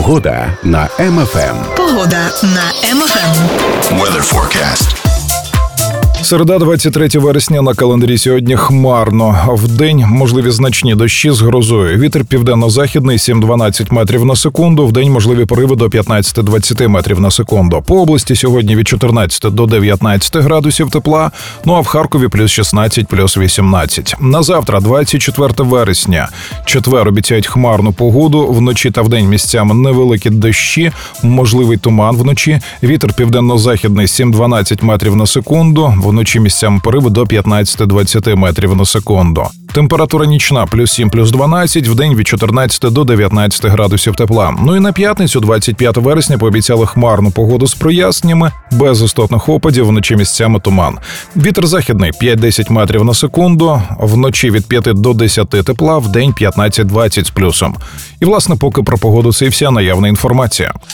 Погода на МФМ. Погода на МФМ. Weather forecast. Середа, 23 вересня, на календарі сьогодні хмарно. Вдень можливі значні дощі з грозою. Вітер південно-західний 7-12 метрів на секунду. Вдень можливі пориви до 15-20 метрів на секунду. По області сьогодні від 14 до 19 градусів тепла. Ну а в Харкові плюс 16, плюс 18. На завтра, 24 вересня. Четвер обіцяють хмарну погоду. Вночі та вдень місцями невеликі дощі. Можливий туман вночі. Вітер південно-західний 7-12 метрів на секунду. Вночі місцями пориви до 15-20 метрів на секунду. Температура нічна плюс 7, плюс 12, вдень від 14 до 19 градусів тепла. Ну і на п'ятницю, 25 вересня, пообіцяли хмарну погоду з проясненнями, без істотних опадів, вночі місцями туман. Вітер західний 5-10 метрів на секунду, вночі від 5 до 10 тепла, вдень 15-20 з плюсом. І, власне, поки про погоду це і вся наявна інформація.